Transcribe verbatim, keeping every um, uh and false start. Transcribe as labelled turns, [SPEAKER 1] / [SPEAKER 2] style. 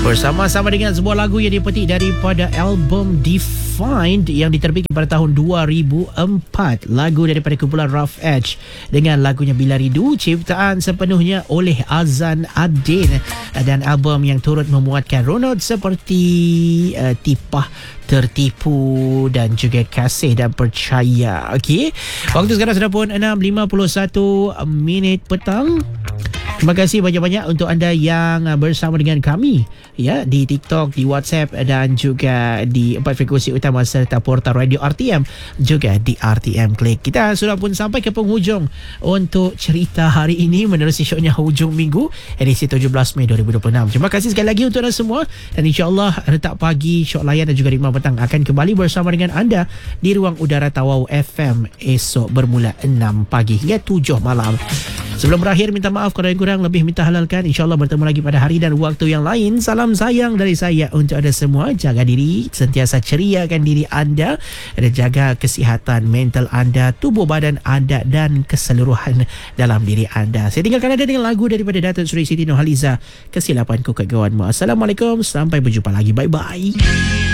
[SPEAKER 1] Bersama-sama dengan sebuah lagu yang dipetik daripada album Defined yang diterbitkan pada tahun dua ribu empat. Lagu daripada kumpulan Rough Edge dengan lagunya Bila Rindu, ciptaan sepenuhnya oleh Azan Adin, dan album yang turut memuatkan runut seperti uh, Tipah, Tertipu dan juga Kasih dan Percaya. Okey, waktu sekarang sudah pun enam lima puluh satu minit petang. Terima kasih banyak-banyak untuk anda yang bersama dengan kami ya di TikTok, di WhatsApp dan juga di empat frekuensi utama serta portal radio R T M, juga di R T M Click. Kita sudah pun sampai ke penghujung untuk cerita hari ini menerusi syoknya hujung minggu edisi tujuh belas Mei dua ribu dua puluh enam. Terima kasih sekali lagi untuk anda semua, dan insya-Allah retak pagi, syok layan dan juga ritma petang akan kembali bersama dengan anda di ruang udara Tawau F M esok bermula enam pagi hingga tujuh malam. Sebelum berakhir, minta maaf kalau yang kurang lebih minta halalkan. InsyaAllah bertemu lagi pada hari dan waktu yang lain. Salam sayang dari saya untuk anda semua. Jaga diri, sentiasa ceriakan diri anda dan jaga kesihatan mental anda, tubuh badan anda dan keseluruhan dalam diri anda. Saya tinggalkan anda dengan lagu daripada Datuk Seri Siti Nurhaliza, Kesilapanku Kegauanmu. Assalamualaikum, sampai berjumpa lagi. Bye-bye.